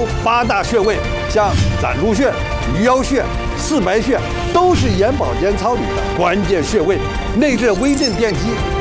周8大穴位，像攒竹穴、鱼腰穴、四白穴，都是眼保健操里的关键穴位。内置微震电机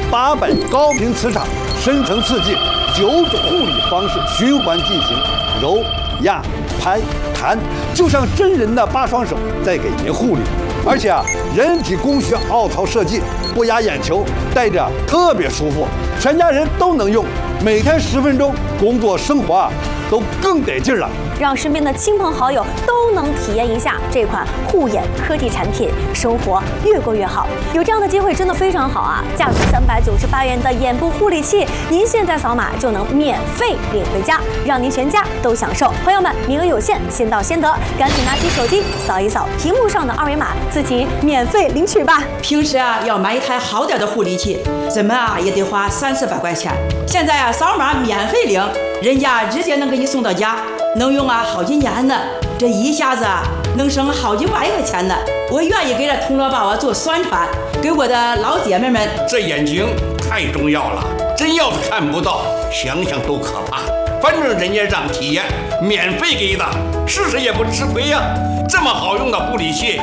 800高频磁场，深层刺激9种护理方式循环进行，揉、压、拍、弹，就像真人的8双手在给您护理。而且人体工学凹槽设计，不压眼球，戴着特别舒服，全家人都能用，每天10分钟，工作生活都更得劲了。 让身边的亲朋好友都能体验一下这款护眼科技产品，生活越过越好。有这样的机会真的非常好啊！价值398元的眼部护理器，您现在扫码就能免费领回家，让您全家都享受。朋友们，名额有限，先到先得，赶紧拿起手机扫一扫屏幕上的2维码，自己免费领取吧。 平时要买一台好点的护理器，怎么也得花30-40块钱，现在扫码免费领，人家直接能给你送到家。能用好几年呢，这一下子能省好几万块钱呢。我愿意给这铜锣宝做宣传，给我的老姐妹们。 这眼睛太重要了，真要是看不到，想想都可怕。反正人家让体验，免费给的，试试也不吃亏呀。这么好用的护理器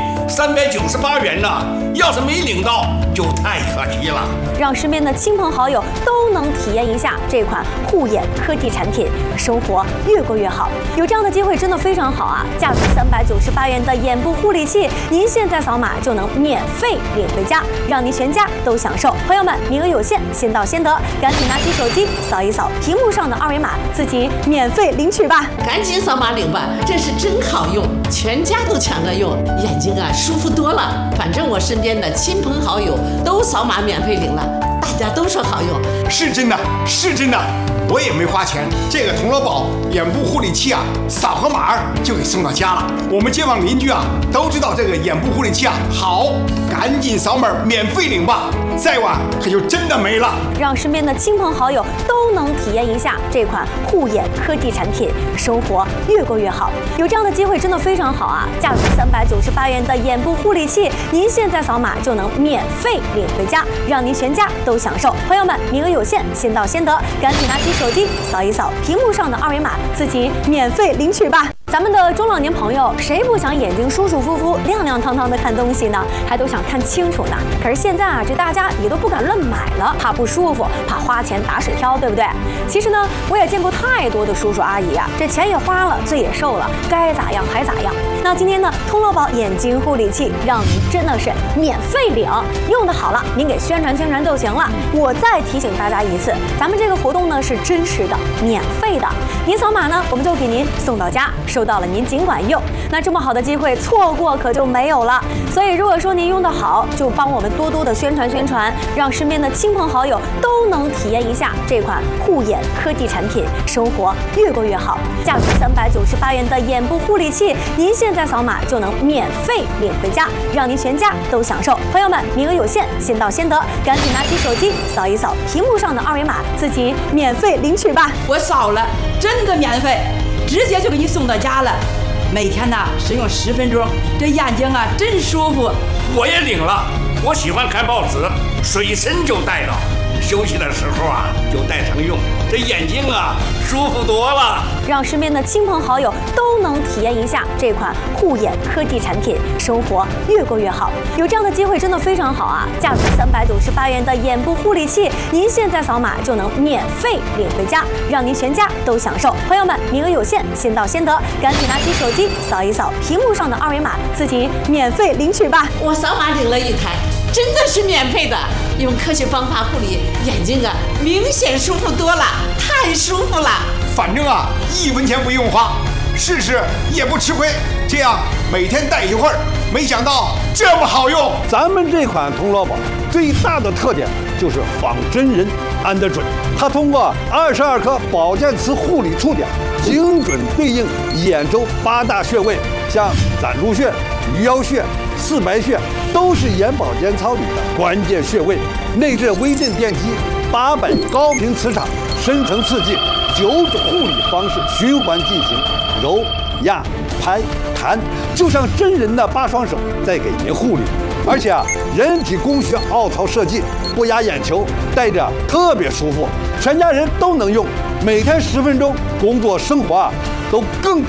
，398元呢，要是没领到就太可惜了。 让身边的亲朋好友都能体验一下这款护眼科技产品，生活越过越好。有这样的机会真的非常好啊！价值398元的眼部护理器，您现在扫码就能免费领回家，让您全家都享受。朋友们，名额有限，先到先得，赶紧拿起手机扫一扫屏幕上的2维码，自己免费领取吧。 赶紧扫码领吧，这是真好用，全家都抢着用，眼睛舒服多了。反正我身边的亲朋好友都扫码免费领了，大家都说好用。 是真的，是真的，我也没花钱。这个铜锣宝眼部护理器扫个码就给送到家了。我们街坊邻居都知道这个眼部护理器好，赶紧扫码免费领吧，再晚可就真的没了。 让身边的亲朋好友都能体验一下这款护眼科技产品，生活越过越好。有这样的机会真的非常好啊！价值398元的眼部护理器，您现在扫码就能免费领回家，让您全家都享受。朋友们，名额有限，先到先得，赶紧拿起手机扫一扫屏幕上的2维码，自己免费领取吧。咱们的中老年朋友，谁不想眼睛舒舒服服、亮亮堂堂的看东西呢？还都想看清楚呢。可是现在这大家也都不敢乱买了，怕不舒服，怕花钱打水漂，对不对？其实呢，我也见过太多的叔叔阿姨这钱也花了，罪也受了，该咋样还咋样。那今天呢，铜锣宝眼睛护理器让您真的是免费领，用的好了，您给宣传宣传就行了。我再提醒大家一次，咱们这个活动呢是真实的、免费的，您扫码呢，我们就给您送到家。收到了您尽管用，那这么好的机会错过可就没有了。所以如果说您用得好，就帮我们多多的宣传宣传，让身边的亲朋好友都能体验一下这款护眼科技产品，生活越过越好。价值398元的眼部护理器，您现在扫码就能免费领回家，让您全家都享受。朋友们，名额有限，先到先得，赶紧拿起手机扫一扫屏幕上的2维码，自己免费领取吧。 我扫了，真的免费，直接就给你送到家了。每天使用10分钟，这眼睛真舒服。 我也领了，我喜欢看报纸，随身就带着，休息的时候就带上用，这眼睛舒服多了。 让身边的亲朋好友都能体验一下这款护眼科技产品，生活越过越好。有这样的机会真的非常好啊！价值398元的眼部护理器，您现在扫码就能免费领回家，让您全家都享受。朋友们，名额有限，先到先得，赶紧拿起手机扫一扫屏幕上的2维码，自己免费领取吧。 我扫码领了一台，真的是免费的，用科学方法护理眼睛明显舒服多了，太舒服了。 反正1分钱不用花，试试也不吃亏。这样每天戴一会儿，没想到这么好用。 咱们这款铜锣宝最大的特点就是仿真人安得准，它通过22颗保健磁护理触点，精准对应眼周8大穴位，像攒竹穴、鱼腰穴、四白穴，都是眼保健操里的关键穴位。内置微震电机800高频磁场，深层刺激9种护理方式循环进行，揉、压、拍、弹，就像真人的8双手在给您护理。而且人体工学凹槽设计，不压眼球，戴着特别舒服，全家人都能用，每天10分钟，工作生活都更